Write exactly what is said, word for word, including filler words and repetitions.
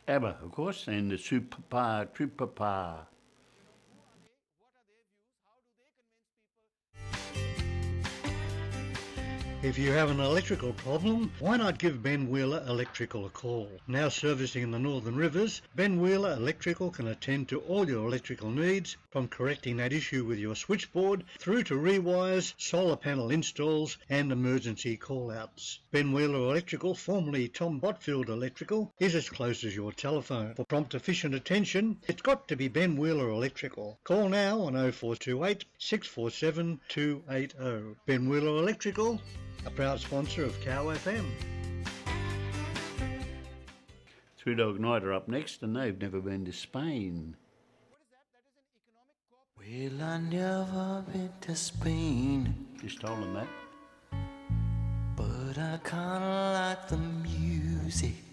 ABBA, of course, and the Super Pa, Trooper Pa. If you have an electrical problem, why not give Ben Wheeler Electrical a call? Now servicing in the Northern Rivers, Ben Wheeler Electrical can attend to all your electrical needs, from correcting that issue with your switchboard through to rewires, solar panel installs and emergency call-outs. Ben Wheeler Electrical, formerly Tom Botfield Electrical, is as close as your telephone. For prompt efficient attention, it's got to be Ben Wheeler Electrical. Call now on oh four two eight, six four seven, two eight oh. Ben Wheeler Electrical, a proud sponsor of Cow F M. Three Dog Night are up next, and they've never been to Spain. Well, I never been to Spain. Just told them that. But I kinda like the music.